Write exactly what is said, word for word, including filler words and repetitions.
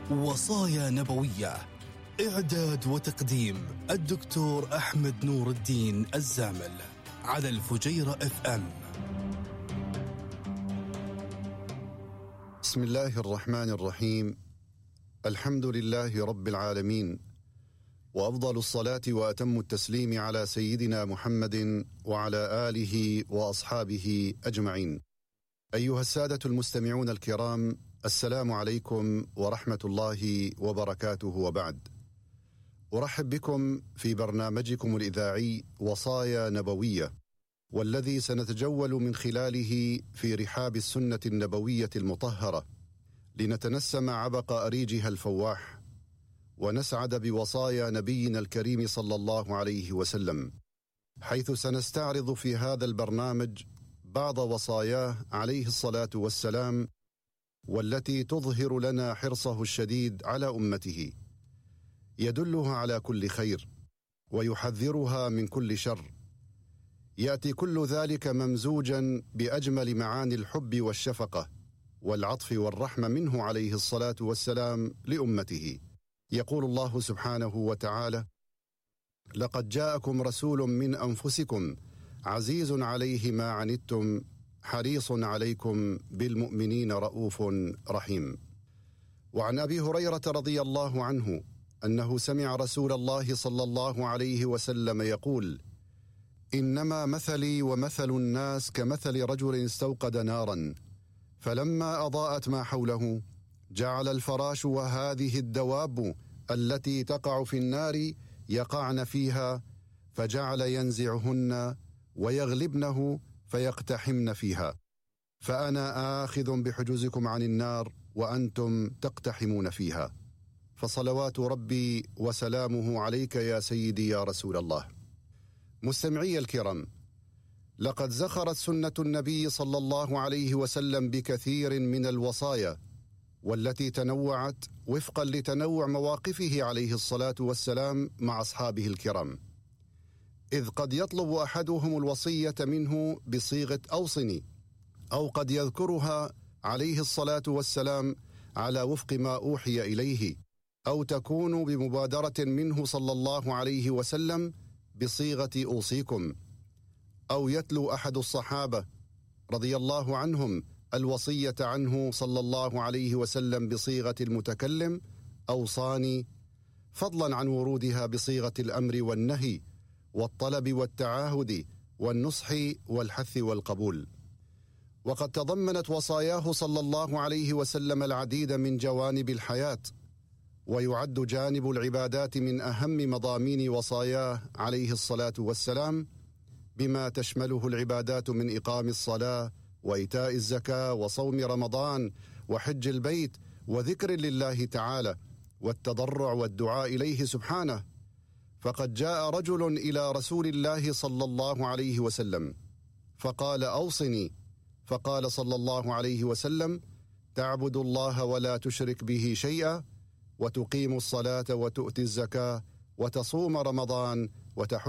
وصايا نبوية. إعداد وتقديم الدكتور أحمد نور الدين الزامل على الفجيرة اف ام. بسم الله الرحمن الرحيم. الحمد لله رب العالمين، وأفضل الصلاة وأتم التسليم على سيدنا محمد وعلى آله وأصحابه أجمعين. أيها السادة المستمعون الكرام، السلام عليكم ورحمة الله وبركاته، وبعد. أرحب بكم في برنامجكم الإذاعي وصايا نبوية، والذي سنتجول من خلاله في رحاب السنة النبوية المطهرة لنتنسم عبق أريجها الفواح، ونسعد بوصايا نبينا الكريم صلى الله عليه وسلم، حيث سنستعرض في هذا البرنامج بعض وصاياه عليه الصلاة والسلام، والتي تظهر لنا حرصه الشديد على أمته، يدلها على كل خير ويحذرها من كل شر. يأتي كل ذلك ممزوجا بأجمل معاني الحب والشفقة والعطف والرحمة منه عليه الصلاة والسلام لأمته. يقول الله سبحانه وتعالى: لقد جاءكم رسول من أنفسكم عزيز عليه ما عنتم حريص عليكم بالمؤمنين رؤوف رحيم. وعن أبي هريرة رضي الله عنه أنه سمع رسول الله صلى الله عليه وسلم يقول: إنما مثلي ومثل الناس كمثل رجل استوقد نارا، فلما أضاءت ما حوله جعل الفراش وهذه الدواب التي تقع في النار يقعن فيها، فجعل ينزعهن ويغلبنه فيقتحمن فيها، فأنا آخذ بحجوزكم عن النار وأنتم تقتحمون فيها. فصلوات ربي وسلامه عليك يا سيدي يا رسول الله. مستمعي الكرام، لقد زخرت سنة النبي صلى الله عليه وسلم بكثير من الوصايا، والتي تنوعت وفقا لتنوع مواقفه عليه الصلاة والسلام مع أصحابه الكرام، إذ قد يطلب أحدهم الوصية منه بصيغة أوصني، أو قد يذكرها عليه الصلاة والسلام على وفق ما أوحي إليه، أو تكون بمبادرة منه صلى الله عليه وسلم بصيغة أوصيكم، أو يتلو أحد الصحابة رضي الله عنهم الوصية عنه صلى الله عليه وسلم بصيغة المتكلم أوصاني، فضلا عن ورودها بصيغة الأمر والنهي والطلب والتعاهد والنصح والحث والقبول. وقد تضمنت وصاياه صلى الله عليه وسلم العديد من جوانب الحياة، ويعد جانب العبادات من أهم مضامين وصاياه عليه الصلاة والسلام، بما تشمله العبادات من إقام الصلاة وإيتاء الزكاة وصوم رمضان وحج البيت وذكر لله تعالى والتضرع والدعاء إليه سبحانه. فقد جاء رجل إلى رسول الله صلى الله عليه وسلم فقال: أوصني. فقال صلى الله عليه وسلم: تعبد الله ولا تشرك به شيئا، وتقيم الصلاة وتؤتي الزكاة وتصوم رمضان وتحج